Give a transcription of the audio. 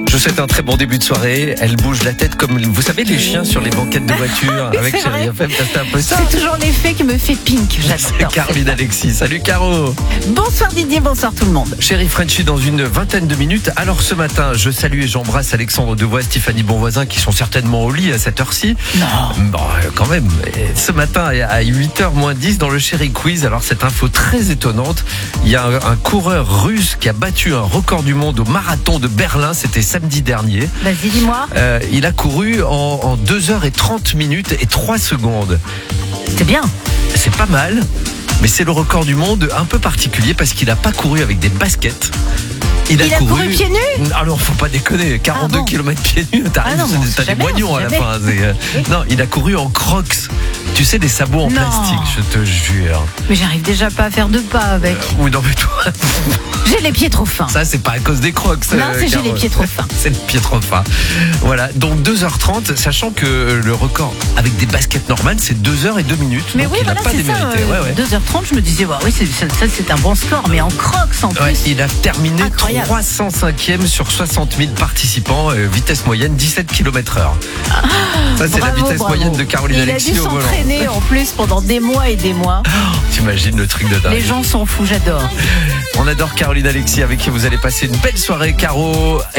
Je vous souhaite un très bon début de soirée. Elle bouge la tête comme, vous savez, les chiens sur les banquettes de voiture. Oui, avec c'est Chérie vrai. FM, c'est un peu ça. C'est toujours l'effet qui me fait pink. C'est J'adore. Caroline Alexis. Salut Caro. Bonsoir Didier, bonsoir tout le monde. Chérie Frenchy dans une vingtaine de minutes. Alors ce matin, je salue et j'embrasse Alexandre Devois, Stéphanie Bonvoisin qui sont certainement au lit à cette heure-ci. Non. Bon, quand même. Et ce matin, à 8h moins 10 dans le Chérie Quiz. Alors cette info très étonnante. Il y a un coureur russe qui a battu un record du monde au marathon de Berlin. C'était samedi dernier. Vas-y, dis-moi. Il a couru en 2h30 minutes et 3 secondes. C'est bien. C'est pas mal, mais c'est le record du monde un peu particulier parce qu'il n'a pas couru avec des baskets. Il a couru pieds nus ? Alors, faut pas déconner. 42 bon km pieds nus. T'arrives, Ah non, mais on t'as sait des jamais, moignons on à la sait fin. Non, il a couru en crocs. Tu sais, des sabots en Non. plastique, je te jure. Mais j'arrive déjà pas à faire de pas avec. Oui, non, mais toi, J'ai les pieds trop fins. ça, c'est pas à cause des crocs. Non, c'est j'ai Caro. les pieds trop fins. C'est le pied trop fin. Voilà, donc 2h30, sachant que le record avec des baskets normales, c'est 2h02 minutes. Mais donc oui, il n'a voilà, pas c'est ça. démérité. Ouais, ouais. 2h30, je me disais, ouais, oui, ça c'est un bon score, mais en crocs en plus. Ouais, il a terminé Incroyable. 305e sur 60 000 participants, vitesse moyenne 17 km/h. Ça, c'est la Bravo, vitesse bravo. moyenne de Caroline Il a dû Alexis au volant. s'entraîner en plus pendant des mois et des mois. T'imagines le truc de dingue. Les gens sont fous, j'adore. On adore Caroline Alexis avec qui vous allez passer une belle soirée, Caro.